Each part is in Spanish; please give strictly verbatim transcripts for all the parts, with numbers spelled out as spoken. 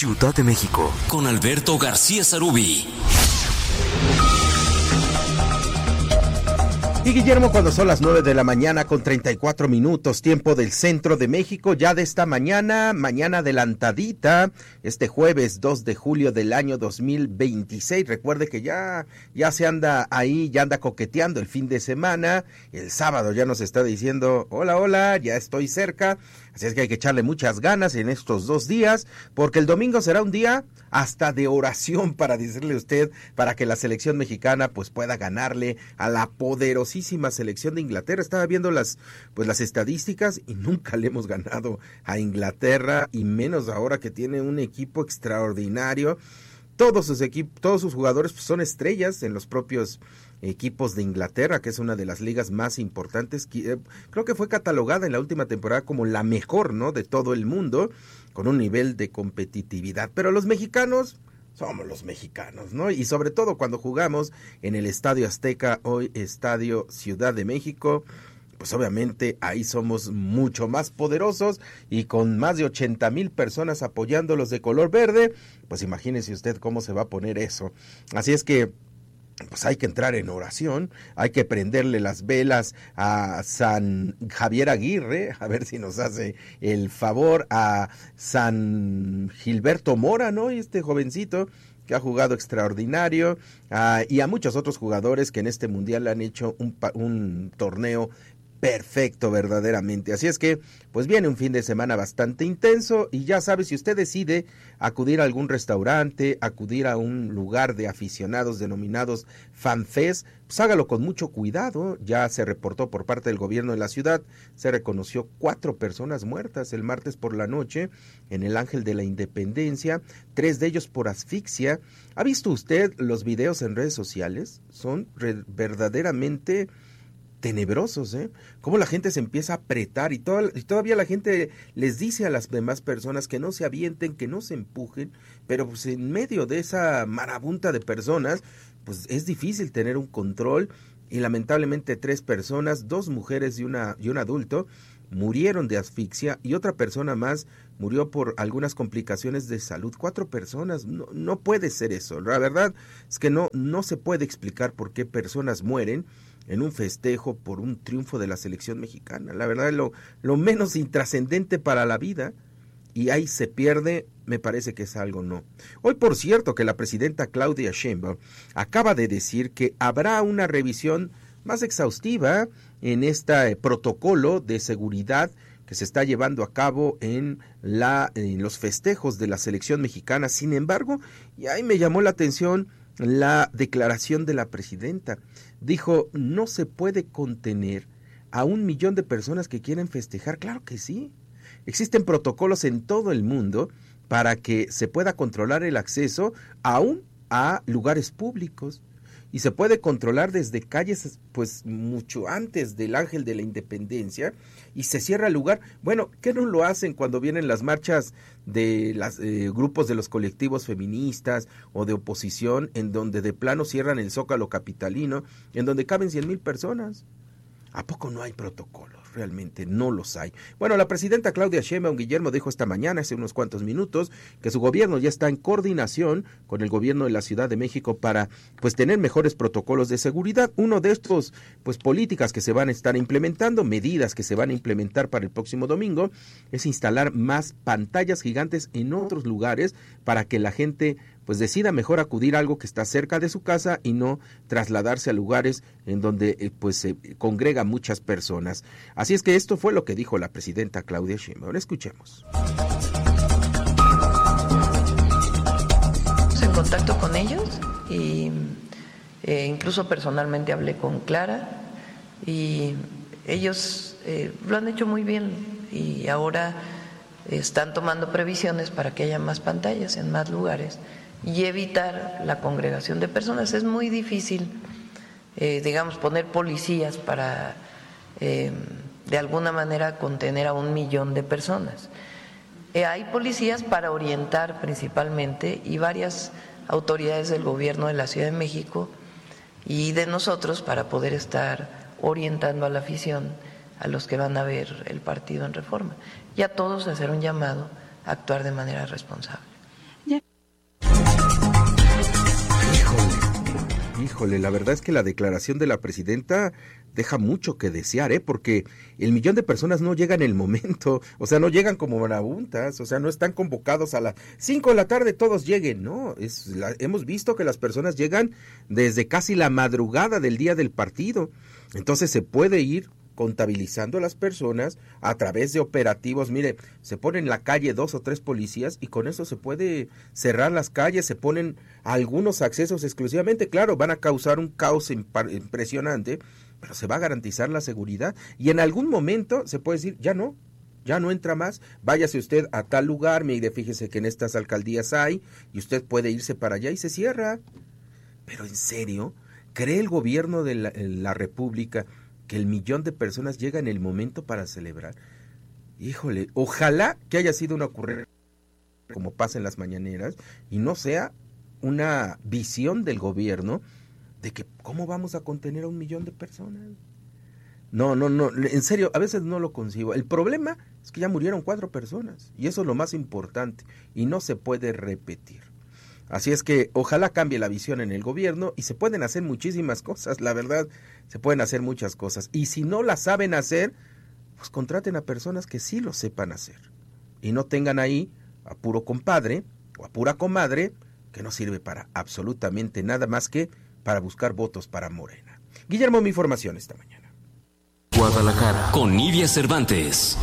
Ciudad de México, con Alberto García Sarubi. Y Guillermo, cuando son las nueve de la mañana con treinta y cuatro minutos, tiempo del centro de México, ya de esta mañana, mañana adelantadita, este jueves dos de julio del año dos mil veintiséis. Recuerde que ya, ya se anda ahí, ya anda coqueteando el fin de semana. El sábado ya nos está diciendo, hola, hola, ya estoy cerca. Así es que hay que echarle muchas ganas en estos dos días, porque el domingo será un día hasta de oración para decirle a usted, para que la selección mexicana pues pueda ganarle a la poderosísima selección de Inglaterra. Estaba viendo las pues las estadísticas y nunca le hemos ganado a Inglaterra, y menos ahora que tiene un equipo extraordinario. Todos sus equipos, todos sus jugadores pues, son estrellas en los propios equipos de Inglaterra, que es una de las ligas más importantes. Creo que fue catalogada en la última temporada como la mejor, ¿no?, de todo el mundo, con un nivel de competitividad. Pero los mexicanos somos los mexicanos, ¿no? Y sobre todo cuando jugamos en el Estadio Azteca, hoy Estadio Ciudad de México, pues obviamente ahí somos mucho más poderosos, y con más de ochenta mil personas apoyándolos de color verde, pues imagínese usted cómo se va a poner eso. Así es que pues hay que entrar en oración, hay que prenderle las velas a San Javier Aguirre, a ver si nos hace el favor, a San Gilberto Mora, ¿no? Este jovencito que ha jugado extraordinario, uh, y a muchos otros jugadores que en este mundial han hecho un, un torneo perfecto verdaderamente. Así es que pues viene un fin de semana bastante intenso, y ya sabe, si usted decide acudir a algún restaurante, acudir a un lugar de aficionados denominados FanFest, pues hágalo con mucho cuidado. Ya se reportó por parte del gobierno de la ciudad, se reconoció cuatro personas muertas el martes por la noche en el Ángel de la Independencia, tres de ellos por asfixia. ¿Ha visto usted los videos en redes sociales? Son re- verdaderamente tenebrosos, ¿eh? Cómo la gente se empieza a apretar, y, toda, y todavía la gente les dice a las demás personas que no se avienten, que no se empujen, pero pues en medio de esa marabunta de personas, pues es difícil tener un control, y lamentablemente tres personas, dos mujeres y, una, y un adulto, murieron de asfixia, y otra persona más murió por algunas complicaciones de salud. Cuatro personas, no, no puede ser eso. La verdad es que no, no se puede explicar por qué personas mueren en un festejo por un triunfo de la selección mexicana. La verdad es lo, lo menos intrascendente para la vida, y ahí se pierde, me parece que es algo no. Hoy, por cierto, que la presidenta Claudia Sheinbaum acaba de decir que habrá una revisión más exhaustiva en este protocolo de seguridad que se está llevando a cabo en, la, en los festejos de la selección mexicana. Sin embargo, y ahí me llamó la atención la declaración de la presidenta. Dijo, no se puede contener a un millón de personas que quieren festejar. Claro que sí. Existen protocolos en todo el mundo para que se pueda controlar el acceso aún a lugares públicos. Y se puede controlar desde calles, pues mucho antes del Ángel de la Independencia, y se cierra el lugar. Bueno, ¿qué no lo hacen cuando vienen las marchas de los eh, grupos de los colectivos feministas o de oposición, en donde de plano cierran el Zócalo capitalino, en donde caben cien mil personas? ¿A poco no hay protocolos? Realmente no los hay. Bueno, la presidenta Claudia Sheinbaum, Guillermo, dijo esta mañana, hace unos cuantos minutos, que su gobierno ya está en coordinación con el gobierno de la Ciudad de México para pues tener mejores protocolos de seguridad. Uno de estos, pues políticas que se van a estar implementando, medidas que se van a implementar para el próximo domingo, es instalar más pantallas gigantes en otros lugares para que la gente pues decida mejor acudir a algo que está cerca de su casa y no trasladarse a lugares en donde eh, pues se congrega muchas personas. Así es que esto fue lo que dijo la presidenta Claudia Sheinbaum. Escuchemos. En contacto con ellos, y eh, incluso personalmente hablé con Clara, y ellos eh, lo han hecho muy bien, y ahora están tomando previsiones para que haya más pantallas en más lugares y evitar la congregación de personas. Es muy difícil, eh, digamos, poner policías para, eh, de alguna manera, contener a un millón de personas. Eh, hay policías para orientar principalmente, y varias autoridades del gobierno de la Ciudad de México y de nosotros para poder estar orientando a la afición, a los que van a ver el partido en Reforma, y a todos hacer un llamado a actuar de manera responsable. Híjole, la verdad es que la declaración de la presidenta deja mucho que desear, ¿eh? Porque el millón de personas no llega en el momento, o sea, no llegan como marabuntas, o sea, no están convocados a las cinco de la tarde, todos lleguen, no, es la, hemos visto que las personas llegan desde casi la madrugada del día del partido, entonces se puede ir contabilizando a las personas a través de operativos. Mire, se ponen en la calle dos o tres policías y con eso se puede cerrar las calles, se ponen algunos accesos exclusivamente, claro, van a causar un caos impresionante, pero se va a garantizar la seguridad y en algún momento se puede decir, ya no, ya no entra más, váyase usted a tal lugar, mire, fíjese que en estas alcaldías hay y usted puede irse para allá y se cierra. Pero en serio, ¿cree el gobierno de la, la República que el millón de personas llega en el momento para celebrar? Híjole, ojalá que haya sido una ocurrencia como pasa en las mañaneras y no sea una visión del gobierno de que cómo vamos a contener a un millón de personas. No, no, no, en serio, a veces no lo concibo. El problema es que ya murieron cuatro personas y eso es lo más importante y no se puede repetir. Así es que ojalá cambie la visión en el gobierno y se pueden hacer muchísimas cosas, la verdad, se pueden hacer muchas cosas. Y si no las saben hacer, pues contraten a personas que sí lo sepan hacer. Y no tengan ahí a puro compadre o a pura comadre que no sirve para absolutamente nada más que para buscar votos para Morena. Guillermo, mi información esta mañana. Guadalajara, con Nidia Cervantes.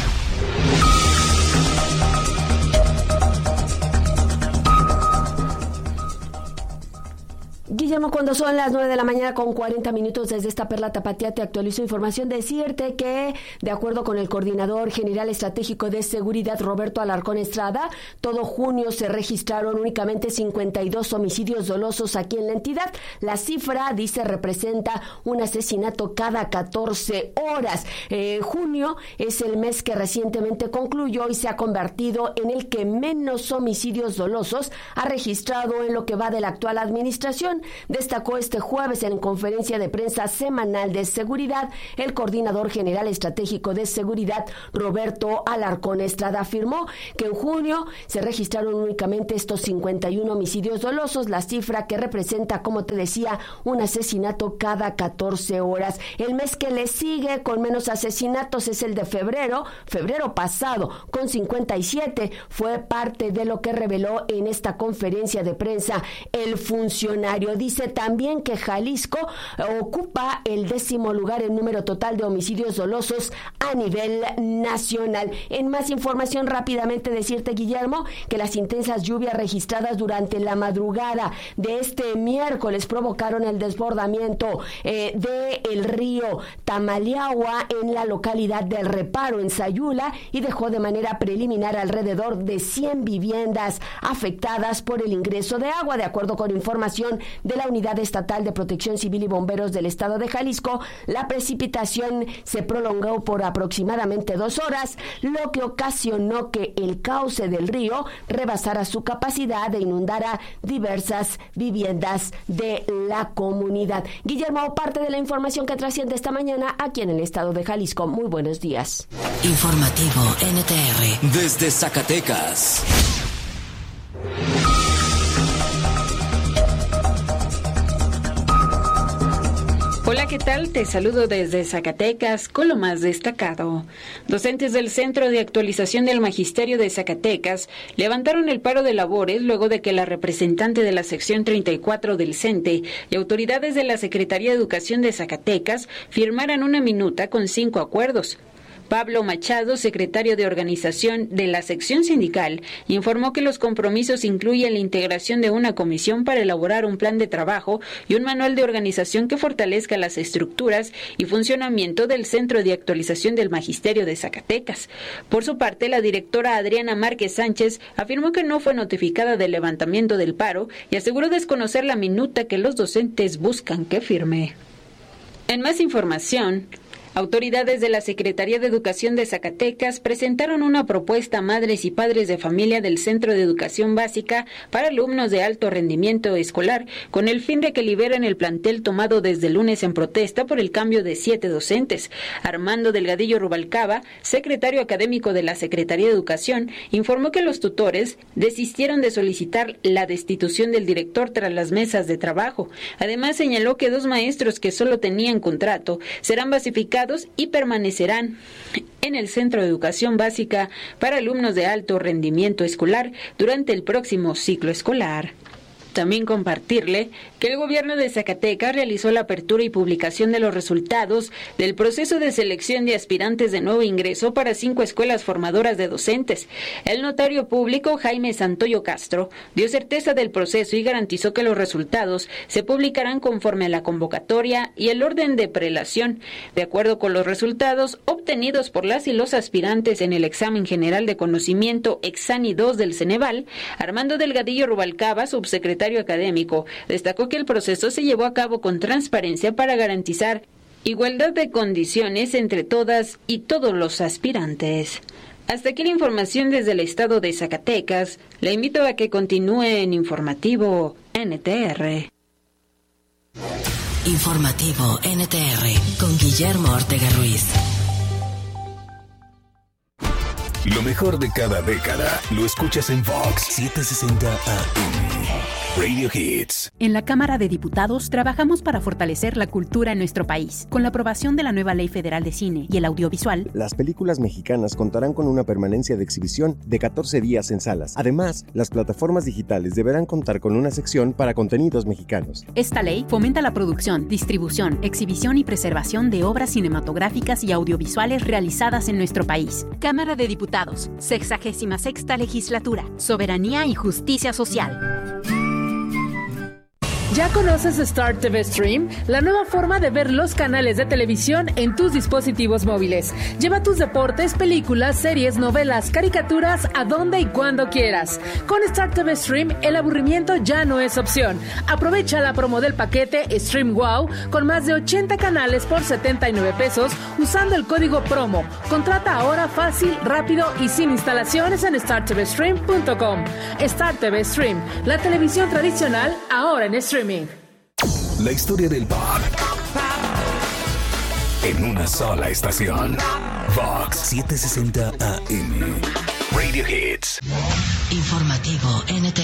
Guillermo, cuando son las nueve de la mañana con cuarenta minutos desde esta Perla Tapatía te actualizo información. Decirte que, de acuerdo con el Coordinador General Estratégico de Seguridad, Roberto Alarcón Estrada, todo junio se registraron únicamente cincuenta y dos homicidios dolosos aquí en la entidad. La cifra, dice, representa un asesinato cada catorce horas. Eh, junio es el mes que recientemente concluyó y se ha convertido en el que menos homicidios dolosos ha registrado en lo que va de la actual administración. Destacó este jueves en conferencia de prensa semanal de seguridad el Coordinador General Estratégico de Seguridad, Roberto Alarcón Estrada. Afirmó que en junio se registraron únicamente estos cincuenta y uno homicidios dolosos, la cifra que representa, como te decía, un asesinato cada catorce horas. El mes que le sigue con menos asesinatos es el de febrero, febrero pasado, con cincuenta y siete. Fue parte de lo que reveló en esta conferencia de prensa el funcionario. Dice también que Jalisco ocupa el décimo lugar en número total de homicidios dolosos a nivel nacional. En más información, rápidamente decirte, Guillermo, que las intensas lluvias registradas durante la madrugada de este miércoles provocaron el desbordamiento eh, del río Tamaliagua en la localidad del Reparo, en Sayula, y dejó de manera preliminar alrededor de cien viviendas afectadas por el ingreso de agua. De acuerdo con información de la Unidad Estatal de Protección Civil y Bomberos del Estado de Jalisco, la precipitación se prolongó por aproximadamente dos horas, lo que ocasionó que el cauce del río rebasara su capacidad e inundara diversas viviendas de la comunidad. Guillermo, parte de la información que trasciende esta mañana aquí en el Estado de Jalisco. Muy buenos días. Informativo N T R desde Zacatecas. Hola, ¿qué tal? Te saludo desde Zacatecas con lo más destacado. Docentes del Centro de Actualización del Magisterio de Zacatecas levantaron el paro de labores luego de que la representante de la sección treinta y cuatro del CENTE y autoridades de la Secretaría de Educación de Zacatecas firmaran una minuta con cinco acuerdos. Pablo Machado, secretario de organización de la sección sindical, informó que los compromisos incluyen la integración de una comisión para elaborar un plan de trabajo y un manual de organización que fortalezca las estructuras y funcionamiento del Centro de Actualización del Magisterio de Zacatecas. Por su parte, la directora Adriana Márquez Sánchez afirmó que no fue notificada del levantamiento del paro y aseguró desconocer la minuta que los docentes buscan que firme. En más información, Autoridades de la Secretaría de Educación de Zacatecas presentaron una propuesta a madres y padres de familia del Centro de Educación Básica para alumnos de alto rendimiento escolar, con el fin de que liberen el plantel tomado desde el lunes en protesta por el cambio de siete docentes. Armando Delgadillo Rubalcaba, secretario académico de la Secretaría de Educación, informó que los tutores desistieron de solicitar la destitución del director tras las mesas de trabajo. Además, señaló que dos maestros que solo tenían contrato serán basificados y permanecerán en el Centro de Educación Básica para alumnos de alto rendimiento escolar durante el próximo ciclo escolar. También compartirle que el gobierno de Zacatecas realizó la apertura y publicación de los resultados del proceso de selección de aspirantes de nuevo ingreso para cinco escuelas formadoras de docentes. El notario público Jaime Santoyo Castro dio certeza del proceso y garantizó que los resultados se publicarán conforme a la convocatoria y el orden de prelación, de acuerdo con los resultados obtenidos por las y los aspirantes en el examen general de conocimiento Exani dos del Ceneval. Armando Delgadillo Rubalcaba, subsecretario académico, destacó que el proceso se llevó a cabo con transparencia para garantizar igualdad de condiciones entre todas y todos los aspirantes. Hasta aquí la información desde el estado de Zacatecas. Le invito a que continúe en Informativo N T R. Informativo N T R con Guillermo Ortega Ruiz. Lo mejor de cada década lo escuchas en Vox setecientos sesenta A M. Radio Hits. En la Cámara de Diputados trabajamos para fortalecer la cultura en nuestro país. Con la aprobación de la nueva Ley Federal de Cine y el Audiovisual, las películas mexicanas contarán con una permanencia de exhibición de catorce días en salas. Además, las plataformas digitales deberán contar con una sección para contenidos mexicanos. Esta ley fomenta la producción, distribución, exhibición y preservación de obras cinematográficas y audiovisuales realizadas en nuestro país. Cámara de Diputados, sexagésima sexta Legislatura. Soberanía y justicia social. ¿Ya conoces Star T V Stream? La nueva forma de ver los canales de televisión en tus dispositivos móviles. Lleva tus deportes, películas, series, novelas, caricaturas a donde y cuando quieras. Con Star T V Stream, el aburrimiento ya no es opción. Aprovecha la promo del paquete Stream Wow con más de ochenta canales por setenta y nueve pesos usando el código promo. Contrata ahora fácil, rápido y sin instalaciones en star t v stream punto com. Star T V Stream, la televisión tradicional ahora en streaming. La historia del pop en una sola estación. Vox setecientos sesenta A M. Radio Hits. Informativo N T